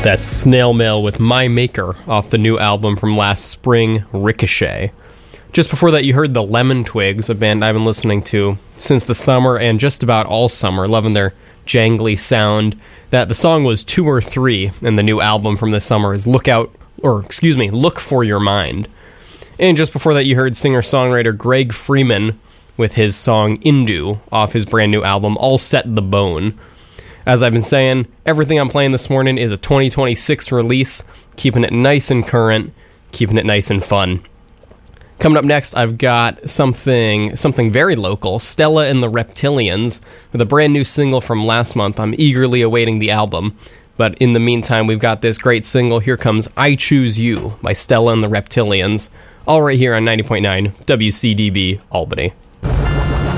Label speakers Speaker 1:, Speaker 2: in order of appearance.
Speaker 1: That's Snail Mail with My Maker off the new album from last spring, Ricochet. Just before that, you heard the Lemon Twigs, a band I've been listening to since the summer and just about all summer, loving their jangly sound. That the song was 2 or 3, and the new album from this summer is Look For Your Mind. And just before that, you heard singer-songwriter Greg Freeman with his song Indu off his brand new album, All Set the Bone. As I've been saying, everything I'm playing this morning is a 2026 release, keeping it nice and current, keeping it nice and fun. Coming up next, I've got something very local, Stella and the Reptilians, with a brand new single from last month. I'm eagerly awaiting the album, but in the meantime, we've got this great single. Here comes I Choose You by Stella and the Reptilians, all right here on 90.9 WCDB Albany.